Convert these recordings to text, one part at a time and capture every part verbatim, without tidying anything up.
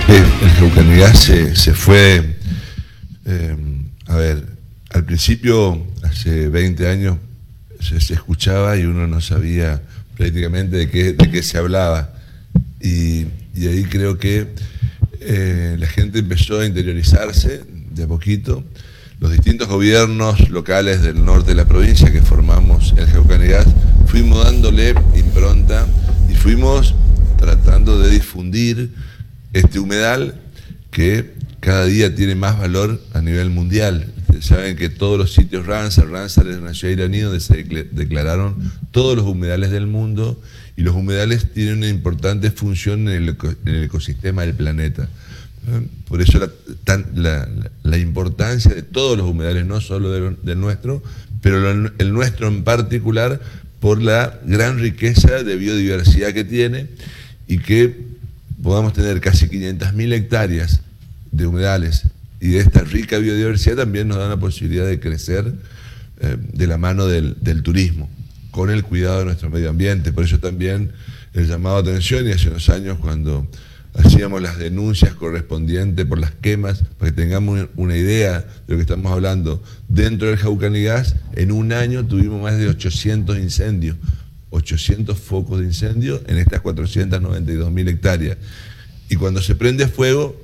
Eh, el Jaucanigás se, se fue, eh, a ver, al principio, hace veinte años, se, se escuchaba y uno no sabía prácticamente de qué, de qué se hablaba. Y, y ahí creo que eh, la gente empezó a interiorizarse de a poquito. Los distintos gobiernos locales del norte de la provincia que formamos el Jaucanigás, fuimos dándole impronta y fuimos tratando de difundir este humedal que cada día tiene más valor a nivel mundial. Ustedes saben que todos los sitios Ramsar, Ramsar es una ciudad iraní donde se declararon todos los humedales del mundo, y los humedales tienen una importante función en el, eco, en el ecosistema del planeta. Por eso la, tan, la, la importancia de todos los humedales, no solo del, del nuestro, pero el nuestro en particular, por la gran riqueza de biodiversidad que tiene, y que podamos tener casi quinientas mil hectáreas de humedales, y de esta rica biodiversidad también nos da la posibilidad de crecer eh, de la mano del, del turismo, con el cuidado de nuestro medio ambiente. Por eso también el llamado a atención, y hace unos años cuando hacíamos las denuncias correspondientes por las quemas, para que tengamos una idea de lo que estamos hablando, dentro del Jaucanigás, en un año tuvimos más de ochocientos incendios, ochocientos focos de incendio en estas cuatrocientas noventa y dos mil hectáreas. Y cuando se prende fuego,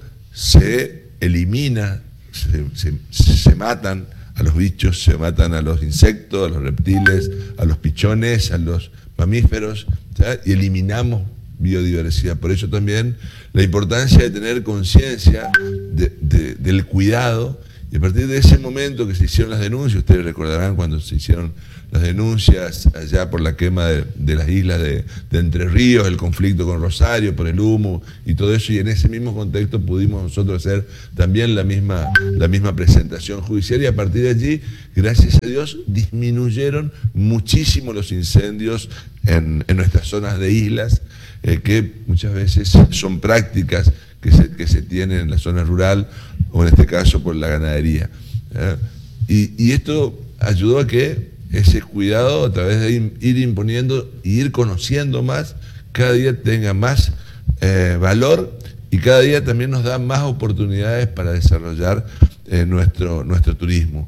se elimina, se, se, se matan a los bichos, se matan a los insectos, a los reptiles, a los pichones, a los mamíferos, ¿sabes? Y eliminamos biodiversidad. Por eso también la importancia de tener conciencia de, de, del cuidado. Y a partir de ese momento que se hicieron las denuncias, ustedes recordarán cuando se hicieron las denuncias allá por la quema de, de las islas de, de Entre Ríos, el conflicto con Rosario por el humo y todo eso, y en ese mismo contexto pudimos nosotros hacer también la misma, la misma presentación judicial, y a partir de allí, gracias a Dios, disminuyeron muchísimo los incendios en, en nuestras zonas de islas, eh, que muchas veces son prácticas que se, que se tienen en la zona rural, o en este caso por la ganadería. ¿eh? Y, y esto ayudó a que ese cuidado, a través de ir imponiendo y ir conociendo más, cada día tenga más eh, valor, y cada día también nos da más oportunidades para desarrollar eh, nuestro, nuestro turismo.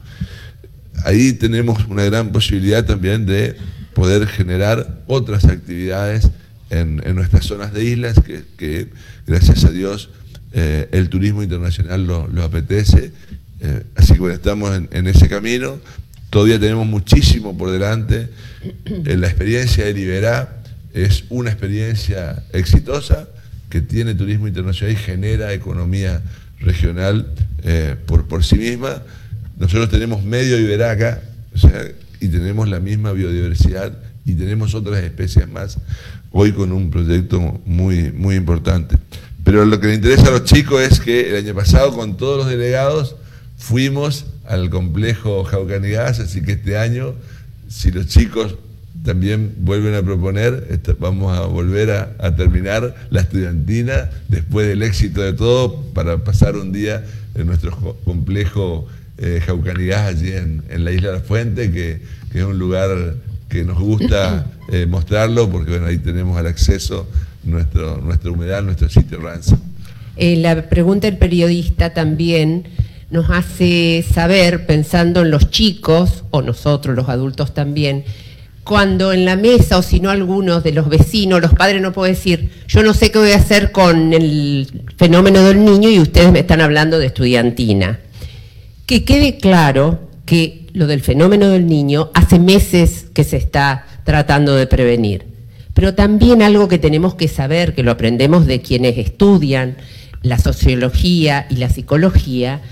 Ahí tenemos una gran posibilidad también de poder generar otras actividades en, en nuestras zonas de islas, que, que gracias a Dios eh, el turismo internacional lo, lo apetece. Eh, así que bueno, estamos en, en ese camino. Todavía tenemos muchísimo por delante. La experiencia de Liberá es una experiencia exitosa que tiene turismo internacional y genera economía regional eh, por, por sí misma. Nosotros tenemos medio Liberá acá, o sea, y tenemos la misma biodiversidad y tenemos otras especies más, hoy con un proyecto muy, muy importante. Pero lo que le interesa a los chicos es que el año pasado, con todos los delegados, fuimos al complejo Jaucanigás, así que este año, si los chicos también vuelven a proponer, vamos a volver a, a terminar la estudiantina después del éxito de todo, para pasar un día en nuestro complejo eh, Jaucanigás, allí en, en la Isla de la Fuente, que, que es un lugar que nos gusta eh, mostrarlo, porque bueno, ahí tenemos al acceso nuestro, nuestra humedal, nuestro sitio Ramsar. Eh, la pregunta del periodista también nos hace saber, pensando en los chicos, o nosotros los adultos también, cuando en la mesa, o si no algunos de los vecinos, los padres no pueden decir, yo no sé qué voy a hacer con el fenómeno del niño y ustedes me están hablando de estudiantina. Que quede claro que lo del fenómeno del niño hace meses que se está tratando de prevenir, pero también algo que tenemos que saber, que lo aprendemos de quienes estudian la sociología y la psicología,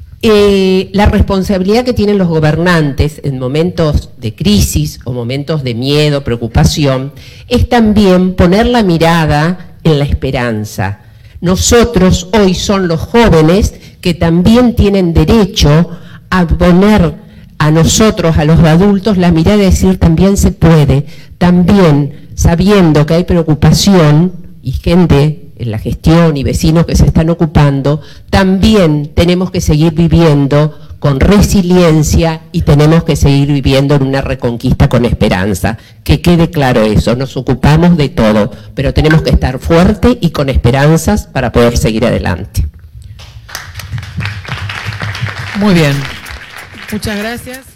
Eh, la responsabilidad que tienen los gobernantes en momentos de crisis o momentos de miedo, preocupación, es también poner la mirada en la esperanza. Nosotros hoy son los jóvenes que también tienen derecho a poner a nosotros, a los adultos, la mirada y decir también se puede, también sabiendo que hay preocupación y gente en la gestión y vecinos que se están ocupando, también tenemos que seguir viviendo con resiliencia y tenemos que seguir viviendo en una reconquista con esperanza. Que quede claro eso, nos ocupamos de todo, pero tenemos que estar fuerte y con esperanzas para poder seguir adelante. Muy bien. Muchas gracias.